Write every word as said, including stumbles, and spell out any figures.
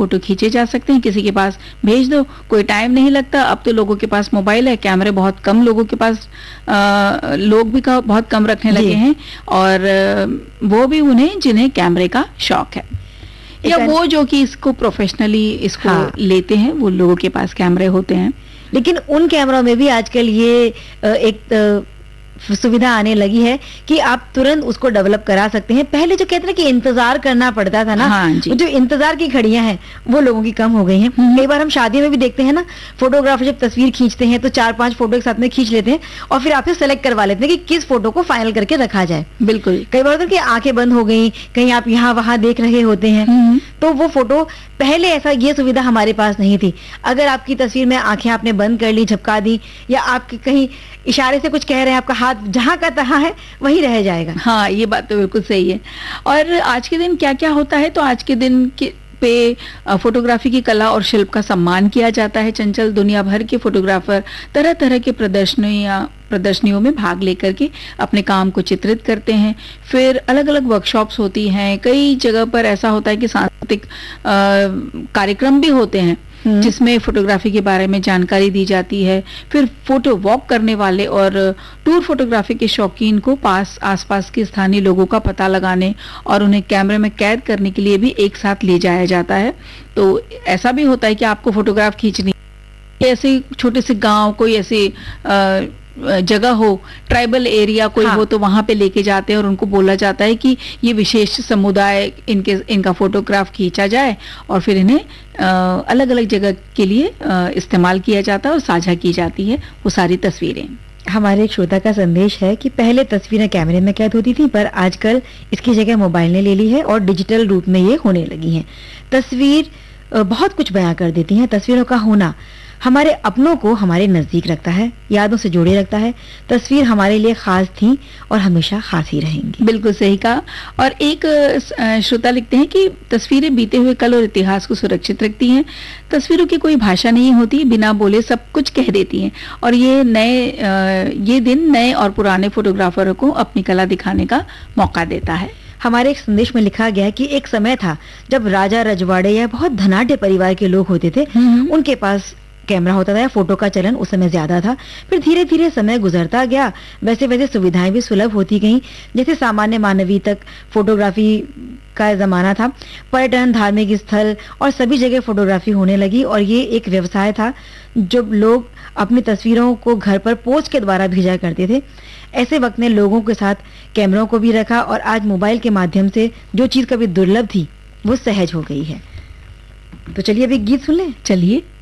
Photo खींचे जा सकते हैं, किसी के पास भेज दो, कोई टाइम नहीं लगता। अब तो लोगों के पास मोबाइल है, कैमरे बहुत कम लोगों के पास, आ, लोग भी का बहुत कम रखने लगे हैं, और आ, वो भी उन्हें जिन्हें कैमरे का शौक है, या वो जो कि इसको प्रोफेशनली इसको हाँ। लेते हैं, वो लोगों के पास कैमरे होते हैं। लेकिन उन कैमरों में भी आजकल ये एक सुविधा आने लगी है कि आप तुरंत उसको डेवलप करा सकते हैं। पहले जो कहते हैं कि इंतजार करना पड़ता था ना, हाँ जी। जो इंतजार की घड़ियां हैं वो लोगों की कम हो गई हैं। कई बार हम शादियों में भी देखते हैं ना, फोटोग्राफर जब तस्वीर खींचते हैं तो चार पांच फोटो एक साथ में खींच लेते हैं और फिर आपसे सेलेक्ट करवा लेते हैं कि किस फोटो को फाइनल करके रखा जाए। बिल्कुल। कई बार होता है कि आंखें बंद हो गई, कहीं आप यहाँ वहां देख रहे होते हैं, तो वो फोटो, पहले ऐसा ये सुविधा हमारे पास नहीं थी। अगर आपकी तस्वीर में आंखें आपने बंद कर ली, झपका दी, या आप कहीं इशारे से कुछ कह रहे हैं, आपका हाथ जहां का तहां है वही रह जाएगा। हाँ, ये बात तो बिल्कुल सही है। और आज के दिन क्या क्या होता है, तो आज के दिन के पे फोटोग्राफी की कला और शिल्प का सम्मान किया जाता है। चंचल, दुनिया भर के फोटोग्राफर तरह तरह के प्रदर्शनियां प्रदर्शनियों में भाग लेकर के अपने काम को चित्रित करते हैं। फिर अलग अलग वर्कशॉप्स होती हैं, कई जगह पर ऐसा होता है कि सांस्कृतिक कार्यक्रम भी होते हैं जिसमें फोटोग्राफी के बारे में जानकारी दी जाती है। फिर फोटो वॉक करने वाले और टूर फोटोग्राफी के शौकीन को पास आसपास के स्थानीय लोगों का पता लगाने और उन्हें कैमरे में कैद करने के लिए भी एक साथ ले जाया जाता है। तो ऐसा भी होता है कि आपको फोटोग्राफ खींचनी, ऐसे छोटे से गांव, कोई ऐसे आ, जगह हो, ट्राइबल एरिया कोई हाँ। हो, तो वहां पे लेके जाते हैं और उनको बोला जाता है कि ये विशेष समुदाय, इनके इनका फोटोग्राफ खींचा जाए और फिर इन्हें अलग अलग जगह के लिए आ, इस्तेमाल किया जाता है और साझा की जाती है वो सारी तस्वीरें। हमारे एक श्रोता का संदेश है कि पहले तस्वीरें कैमरे में कैद होती थी, पर आजकल इसकी जगह मोबाइल ने ले ली है और डिजिटल रूप में ये होने लगी हैं। तस्वीर बहुत कुछ बयां कर देती है। तस्वीरों का होना हमारे अपनों को हमारे नजदीक रखता है, यादों से जोड़े रखता है। तस्वीर हमारे लिए खास थी और हमेशा खास ही रहेंगी। बिल्कुल सही कहा। और एक श्रोता लिखते हैं कि तस्वीरें बीते हुए कल और इतिहास को सुरक्षित रखती हैं। तस्वीरों की कोई भाषा नहीं होती, बिना बोले सब कुछ कह देती हैं, और ये नए ये दिन नए और पुराने फोटोग्राफरों को अपनी कला दिखाने का मौका देता है। हमारे एक संदेश में लिखा गया है कि एक समय था जब राजा रजवाड़े या बहुत धनाढ्य परिवार के लोग होते थे, उनके पास कैमरा होता था या फोटो का चलन उस समय ज्यादा था। फिर धीरे धीरे समय गुजरता गया, वैसे वैसे सुविधाएं भी सुलभ होती गईं। जैसे सामान्य मानवीय तक फोटोग्राफी का जमाना था, पर्यटन, धार्मिक स्थल और सभी जगह फोटोग्राफी होने लगी और ये एक व्यवसाय था। जब लोग अपनी तस्वीरों को घर पर पोस्ट के द्वारा भेजा करते थे, ऐसे वक्त ने लोगों के साथ कैमरों को भी रखा और आज मोबाइल के माध्यम से जो चीज कभी दुर्लभ थी वो सहज हो गई है। तो चलिए अब एक गीत सुन लें। चलिए।